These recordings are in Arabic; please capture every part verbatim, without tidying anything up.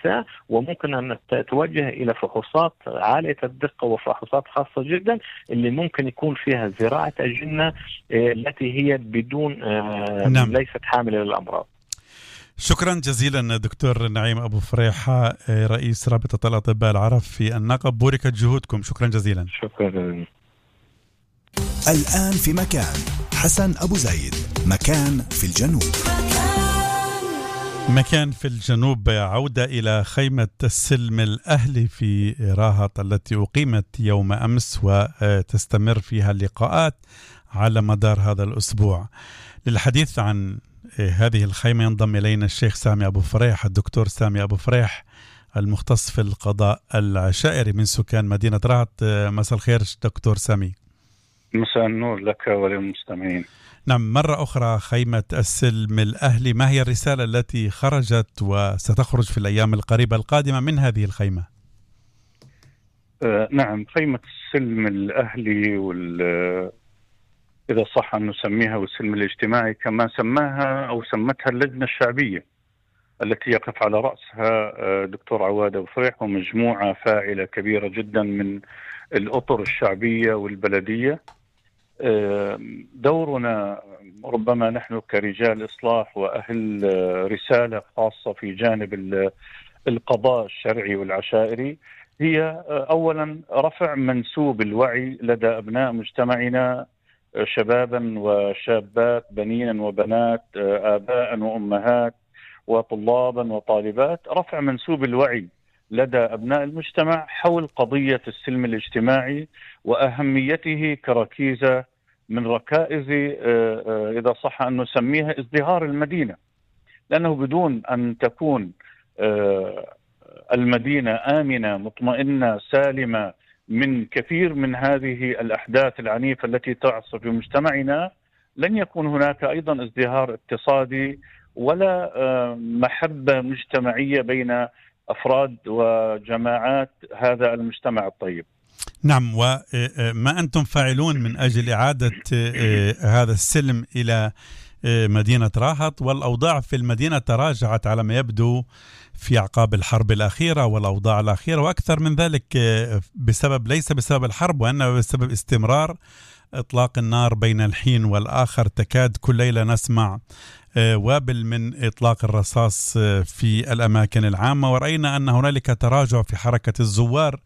النساء، وممكن أن توجه إلى فحوصات عالية الدقة وفحوصات خاصة جدا اللي ممكن يكون فيها زراعة أجنة التي هي بدون نعم. ليست حاملة للأمراض. شكرا جزيلا دكتور نعيم أبو فريحة، رئيس رابطة الأطباء العرب في النقب. بوركت جهودكم، شكرا جزيلا. شكرا. الآن في مكان حسن أبو زايد، مكان في الجنوب. مكان في الجنوب، عودة إلى خيمة السلم الأهلي في راهط التي أقيمت يوم أمس وتستمر فيها اللقاءات على مدار هذا الأسبوع. للحديث عن هذه الخيمة ينضم إلينا الشيخ سامي أبو فريح، الدكتور سامي أبو فريح المختص في القضاء العشائري من سكان مدينة راهط. مساء الخير دكتور سامي. مساء النور لك وللمستمعين. نعم، مرة أخرى خيمة السلم الأهلي، ما هي الرسالة التي خرجت وستخرج في الأيام القريبة القادمة من هذه الخيمة؟ آه نعم، خيمة السلم الأهلي وال إذا صح أن نسميها والسلم الاجتماعي كما سماها أو سمتها اللجنة الشعبية التي يقف على رأسها دكتور عواد أبو فريح ومجموعة فاعلة كبيرة جدا من الأطر الشعبية والبلدية. دورنا ربما نحن كرجال إصلاح وأهل رسالة خاصة في جانب القضاء الشرعي والعشائري هي أولا رفع منسوب الوعي لدى أبناء مجتمعنا، شبابا وشابات، بنين وبنات، آباء وأمهات وطلابا وطالبات، رفع منسوب الوعي لدى أبناء المجتمع حول قضية السلم الاجتماعي وأهميته كركيزة من ركائز إذا صح أن نسميها ازدهار المدينة، لأنه بدون أن تكون المدينة آمنة مطمئنة سالمة من كثير من هذه الأحداث العنيفة التي تعصف في مجتمعنا لن يكون هناك أيضا ازدهار اقتصادي ولا محبة مجتمعية بين أفراد وجماعات هذا المجتمع الطيب. نعم، وما أنتم فاعلون من أجل إعادة هذا السلم إلى مدينة راهط؟ والأوضاع في المدينة تراجعت على ما يبدو في أعقاب الحرب الأخيرة والأوضاع الأخيرة، وأكثر من ذلك بسبب ليس بسبب الحرب وإنما بسبب استمرار إطلاق النار بين الحين والآخر. تكاد كل ليلة نسمع وابل من إطلاق الرصاص في الأماكن العامة، ورأينا أن هنالك تراجع في حركة الزوار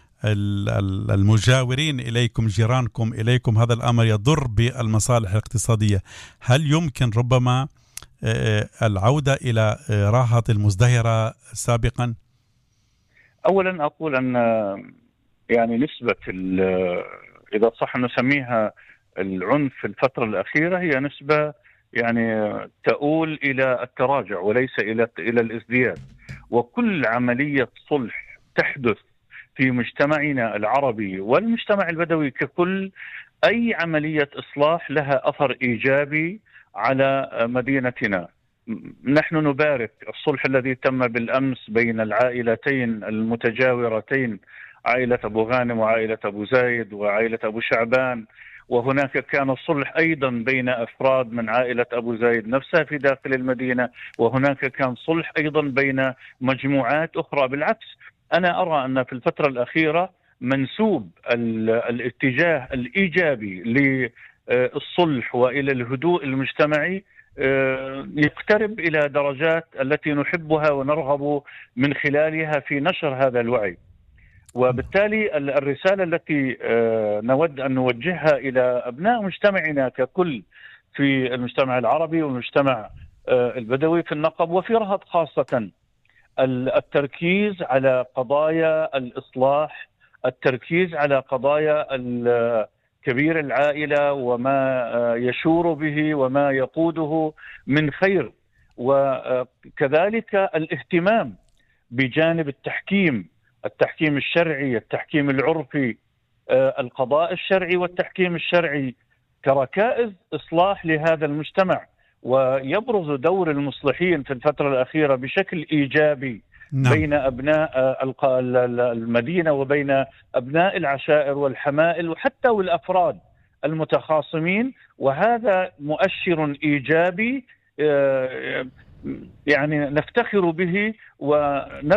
المجاورين إليكم، جيرانكم إليكم. هذا الأمر يضر بالمصالح الاقتصادية. هل يمكن ربما العودة إلى راهط المزدهرة سابقا؟ أولا أقول أن يعني نسبة إذا صح نسميها العنف في الفترة الأخيرة هي نسبة يعني تؤول إلى التراجع وليس إلى إلى الازدياد. وكل عملية صلح تحدث في مجتمعنا العربي والمجتمع البدوي ككل، أي عملية إصلاح لها أثر إيجابي على مدينتنا. نحن نبارك الصلح الذي تم بالأمس بين العائلتين المتجاورتين، عائلة أبو غانم وعائلة أبو زايد وعائلة أبو شعبان، وهناك كان الصلح أيضا بين أفراد من عائلة أبو زايد نفسها في داخل المدينة، وهناك كان صلح أيضا بين مجموعات أخرى. بالعكس، أنا أرى أن في الفترة الأخيرة منسوب الاتجاه الإيجابي للصلح وإلى الهدوء المجتمعي يقترب إلى درجات التي نحبها ونرغب من خلالها في نشر هذا الوعي. وبالتالي الرسالة التي نود أن نوجهها إلى أبناء مجتمعنا ككل في المجتمع العربي والمجتمع البدوي في النقب وفي رهط خاصة، التركيز على قضايا الإصلاح، التركيز على قضايا كبير العائلة وما يشور به وما يقوده من خير، وكذلك الاهتمام بجانب التحكيم التحكيم الشرعي، التحكيم العرفي، القضاء الشرعي والتحكيم الشرعي كركائز إصلاح لهذا المجتمع. ويبرز دور المصلحين في الفترة الأخيرة بشكل إيجابي نعم. بين أبناء المدينة وبين أبناء العشائر والحمائل وحتى والأفراد المتخاصمين، وهذا مؤشر إيجابي يعني نفتخر به ونرى